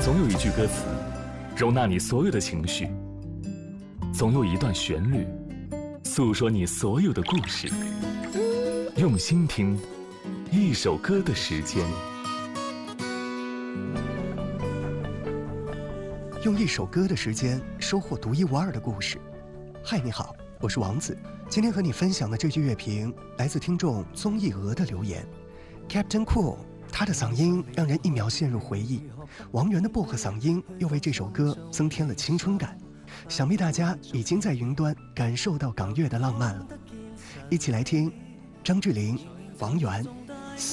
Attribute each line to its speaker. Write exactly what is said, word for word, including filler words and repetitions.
Speaker 1: 总有一句歌词，容纳你所有的情绪；总有一段旋律，诉说你所有的故事。用心听，一首歌的时间。
Speaker 2: 用一首歌的时间，收获独一无二的故事。嗨，你好，我是王子。今天和你分享的这句乐评来自听众综艺鹅的留言。Captain Cool， 他的嗓音让人一秒陷入回忆，王源的薄荷嗓音又为这首歌增添了青春感。想必大家已经在云端感受到港乐的浪漫了。一起来听张智霖、王源